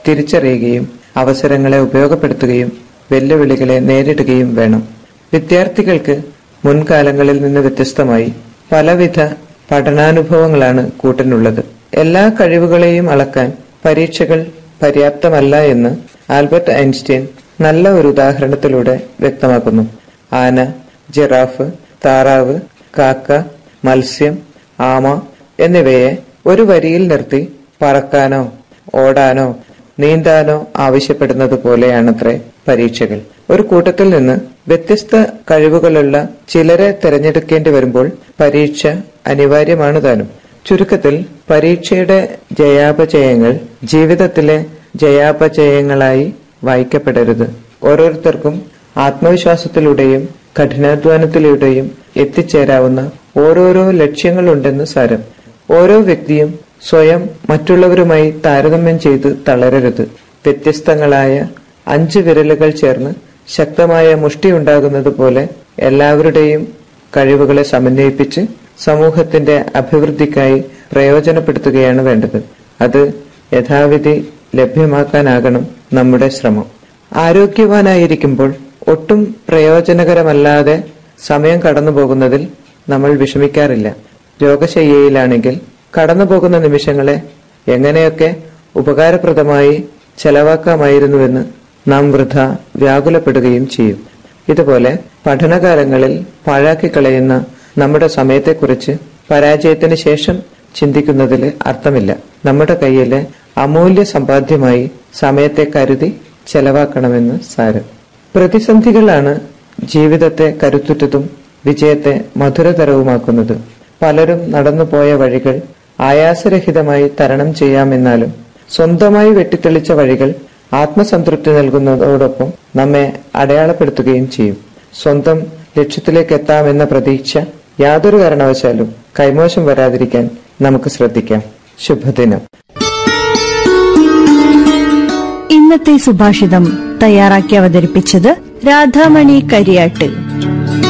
തിരിച്ചറിയുകയും അവസരങ്ങളെ ഉപയോഗപ്പെടുത്തുകയും വെല്ലുവിളികളെ നേരിടുകയും വേണം. വിദ്യാർത്ഥികൾക്ക് മുൻകാലങ്ങളിൽ നിന്ന് വ്യത്യസ്തമായി പലവിധ പഠനാനുഭവങ്ങളാണ് കൂട്ടിനുള്ളത്. എല്ലാ കഴിവുകളെയും അളക്കാൻ പരീക്ഷകൾ പര്യാപ്തമല്ല എന്ന് ആൽബർട്ട് ഐൻസ്റ്റീൻ നല്ല ഒരു ഉദാഹരണത്തിലൂടെ വ്യക്തമാക്കുന്നു. ആന, ജിറാഫ്, താറാവ്, കാക്ക, മത്സ്യം, ആമ എന്നിവയെ ഒരു വരിയിൽ നിർത്തി പറക്കാനോ ഓടാനോ നീന്താനോ ആവശ്യപ്പെടുന്നത് പോലെയാണത്രേ പരീക്ഷകൾ. ഒരു കൂട്ടത്തിൽ നിന്ന് വ്യത്യസ്ത കഴിവുകളുള്ള ചിലരെ തിരഞ്ഞെടുക്കേണ്ടി വരുമ്പോൾ പരീക്ഷ അനിവാര്യമാണ് താനും. ചുരുക്കത്തിൽ പരീക്ഷയുടെ ജയാപജയങ്ങൾ ജീവിതത്തിലെ ജയാപജയങ്ങളായി വായിക്കപ്പെടരുത്. ഓരോരുത്തർക്കും ആത്മവിശ്വാസത്തിലൂടെയും കഠിനാധ്വാനത്തിലൂടെയും എത്തിച്ചേരാവുന്ന ഓരോരോ ലക്ഷ്യങ്ങളുണ്ടെന്ന് സാരം. ഓരോ വ്യക്തിയും സ്വയം മറ്റുള്ളവരുമായി താരതമ്യം ചെയ്ത് തളരരുത്. വ്യത്യസ്തങ്ങളായ 5 വിരലുകൾ ചേർന്ന് ശക്തമായ മുഷ്ടി ഉണ്ടാകുന്നത് പോലെ എല്ലാവരുടെയും കഴിവുകളെ സമന്വയിപ്പിച്ച് സമൂഹത്തിന്റെ അഭിവൃദ്ധിക്കായി പ്രയോജനപ്പെടുത്തുകയാണ് വേണ്ടത്. അത് യഥാവിധി ലഭ്യമാക്കാനാകണം നമ്മുടെ ശ്രമം. ആരോഗ്യവാനായിരിക്കുമ്പോൾ ഒട്ടും പ്രയോജനകരമല്ലാതെ സമയം കടന്നുപോകുന്നതിൽ നമ്മൾ വിഷമിക്കാറില്ല. രോഗശയ്യയിലാണെങ്കിൽ കടന്നുപോകുന്ന നിമിഷങ്ങളെ എങ്ങനെയൊക്കെ ഉപകാരപ്രദമായി ചെലവാക്കാമായിരുന്നുവെന്ന് നാം വൃഥ വ്യാകുലപ്പെടുകയും ചെയ്യും. ഇതുപോലെ പഠനകാലങ്ങളിൽ പാഴാക്കിക്കളയുന്ന നമ്മുടെ സമയത്തെക്കുറിച്ച് പരാജയത്തിന് ശേഷം ചിന്തിക്കുന്നതിൽ അർത്ഥമില്ല. നമ്മുടെ കയ്യിലെ അമൂല്യ സമ്പാദ്യമായി സമയത്തെ കരുതി ചെലവാക്കണമെന്ന് സാരം. പ്രതിസന്ധികളാണ് ജീവിതത്തെ കരുത്തുറ്റതും വിജയത്തെ മധുരതരവുമാക്കുന്നത്. പലരും നടന്നുപോയ വഴികൾ ആയാസരഹിതമായി തരണം ചെയ്യാമെന്നാലും സ്വന്തമായി വെട്ടിത്തെളിച്ച വഴികൾ ആത്മസംതൃപ്തി നൽകുന്നതോടൊപ്പം നമ്മെ അടയാളപ്പെടുത്തുകയും ചെയ്യും. സ്വന്തം ലക്ഷ്യത്തിലേക്ക് എത്താമെന്ന പ്രതീക്ഷ യാതൊരു കാരണവശാലും കൈമോശം വരാതിരിക്കാൻ നമുക്ക് ശ്രദ്ധിക്കാം. ശുഭദിനം. ഇന്നത്തെ സുഭാഷിതം തയ്യാറാക്കി അവതരിപ്പിച്ചത് രാധാമണി കരിയാട്ട്.